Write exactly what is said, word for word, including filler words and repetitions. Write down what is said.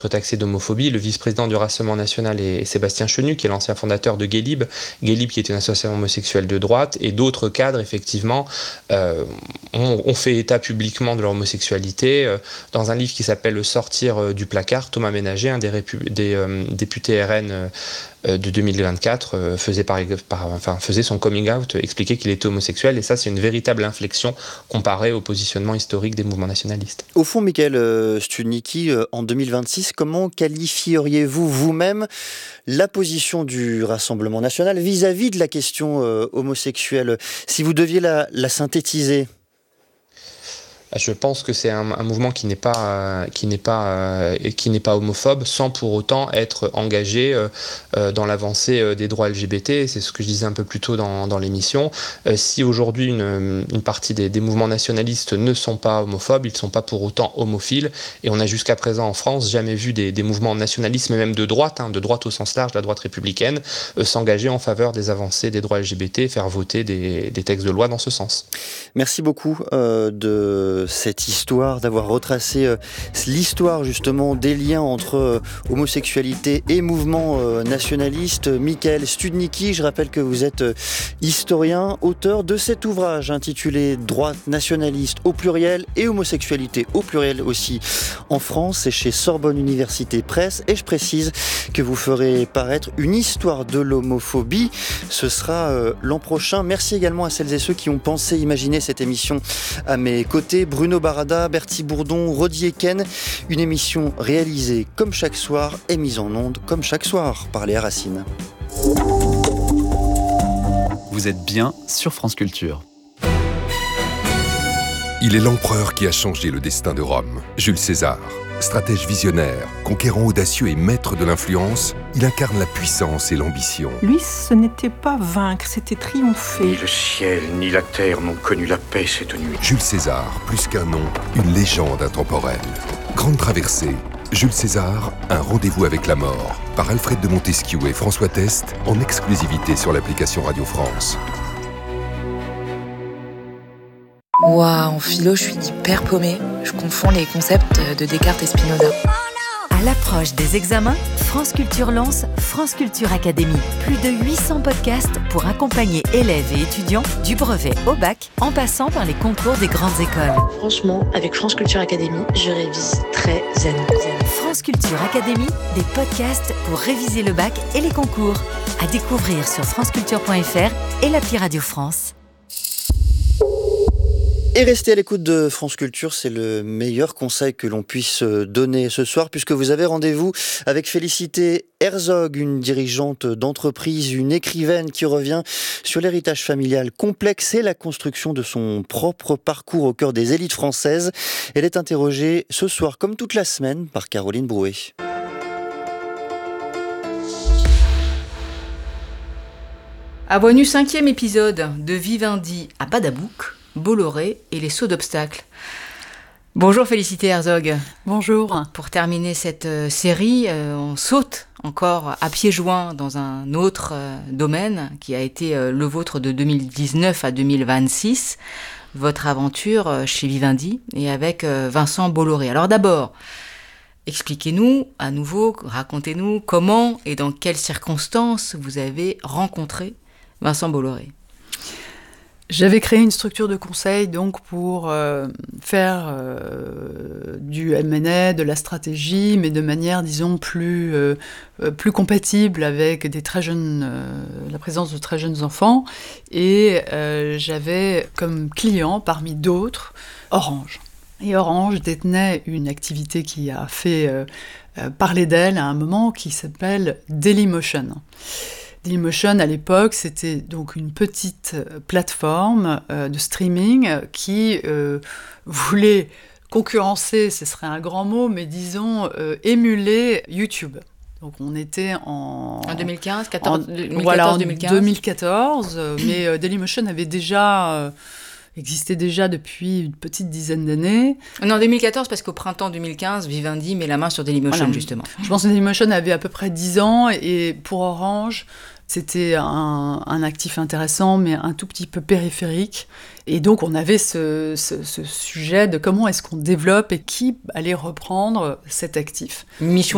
taxé d'homophobie. Le vice-président du Rassemblement national est Sébastien Chenu, qui est l'ancien fondateur de Gay Lib. Gay Lib, qui est une association homosexuelle de droite, et d'autres cadres, effectivement, euh, ont, ont fait état publiquement de leur homosexualité. Euh, dans un livre qui s'appelle « Sortir euh, du placard », Thomas Ménager, un des, répu- des euh, députés R N euh, de deux mille vingt-quatre, euh, faisait, par, par, enfin, faisait son coming out, expliquait qu'il était homosexuel, et ça, c'est une véritable inflexion comparée au positionnement historique des mouvements nationalistes. Au fond, Mickaël euh, Studnicki, euh, en deux mille vingt-six, comment qualifieriez-vous vous-même la position du Rassemblement national vis-à-vis de la question euh, homosexuelle, si vous deviez la, la synthétiser? Je pense que c'est un, un mouvement qui n'est pas, euh, qui n'est pas, euh, qui n'est pas homophobe, sans pour autant être engagé euh, euh, dans l'avancée euh, des droits L G B T. C'est ce que je disais un peu plus tôt dans, dans l'émission. Euh, si aujourd'hui une, une partie des, des mouvements nationalistes ne sont pas homophobes, ils ne sont pas pour autant homophiles. Et on n'a jusqu'à présent en France jamais vu des, des mouvements nationalistes, mais même de droite, hein, de droite au sens large, la droite républicaine, euh, s'engager en faveur des avancées des droits L G B T, faire voter des, des textes de loi dans ce sens. Merci beaucoup euh, de cette histoire, d'avoir retracé euh, l'histoire justement des liens entre euh, homosexualité et mouvement euh, nationaliste. Mickaël Studnicki, je rappelle que vous êtes euh, historien, auteur de cet ouvrage intitulé « Droite nationaliste au pluriel et homosexualité au pluriel aussi en France ». C'est chez Sorbonne Université Presse, et je précise que vous ferez paraître une histoire de l'homophobie. Ce sera euh, l'an prochain. Merci également à celles et ceux qui ont pensé, imaginé cette émission à mes côtés. Bruno Barada, Bertie Bourdon, Rodi Eken. Une émission réalisée comme chaque soir et mise en onde comme chaque soir par Léa Racine. Vous êtes bien sur France Culture. Il est l'empereur qui a changé le destin de Rome, Jules César. Stratège visionnaire, conquérant audacieux et maître de l'influence, il incarne la puissance et l'ambition. Lui, ce n'était pas vaincre, c'était triompher. Ni le ciel, ni la terre n'ont connu la paix cette nuit. Jules César, plus qu'un nom, une légende intemporelle. Grande traversée, Jules César, un rendez-vous avec la mort, par Alfred de Montesquieu et François Test, en exclusivité sur l'application Radio France. Waouh, en philo, je suis hyper paumée. Je confonds les concepts de Descartes et Spinoza. À l'approche des examens, France Culture lance France Culture Academy. Plus de huit cents podcasts pour accompagner élèves et étudiants du brevet au bac, en passant par les concours des grandes écoles. Franchement, avec France Culture Academy, je révise très zen. France Culture Academy, des podcasts pour réviser le bac et les concours. À découvrir sur franceculture point f r et l'appli Radio France. Et restez à l'écoute de France Culture, c'est le meilleur conseil que l'on puisse donner ce soir, puisque vous avez rendez-vous avec Félicité Herzog, une dirigeante d'entreprise, une écrivaine qui revient sur l'héritage familial complexe et la construction de son propre parcours au cœur des élites françaises. Elle est interrogée ce soir, comme toute la semaine, par Caroline Brouet. À Boinu, cinquième épisode de Vivendi à Badabouk, Bolloré et les sauts d'obstacles. Bonjour Félicité Herzog. Bonjour. Pour terminer cette euh, série, euh, on saute encore à pieds joints dans un autre euh, domaine qui a été euh, le vôtre de deux mille dix-neuf à deux mille vingt-six, votre aventure euh, chez Vivendi et avec euh, Vincent Bolloré. Alors d'abord, expliquez-nous à nouveau, racontez-nous comment et dans quelles circonstances vous avez rencontré Vincent Bolloré. J'avais créé une structure de conseil donc pour euh, faire euh, du M and A, de la stratégie, mais de manière, disons, plus, euh, plus compatible avec des très jeunes, euh, la présence de très jeunes enfants. Et euh, j'avais comme client, parmi d'autres, Orange. Et Orange détenait une activité qui a fait euh, euh, parler d'elle à un moment, qui s'appelle Dailymotion. Dailymotion, à l'époque, c'était donc une petite plateforme euh, de streaming qui euh, voulait concurrencer, ce serait un grand mot, mais disons euh, émuler YouTube. Donc on était en... En deux mille quinze, quatorze, en, deux mille quatorze, voilà, en deux mille quinze. deux mille quatorze, euh, mais euh, Dailymotion avait déjà... Euh, existait déjà depuis une petite dizaine d'années. Non, deux mille quatorze, parce qu'au printemps deux mille quinze, Vivendi met la main sur Dailymotion, voilà, justement. Je pense que Dailymotion avait à peu près dix ans, et pour Orange, c'était un, un actif intéressant, mais un tout petit peu périphérique. Et donc, on avait ce, ce, ce sujet de comment est-ce qu'on développe et qui allait reprendre cet actif. Mission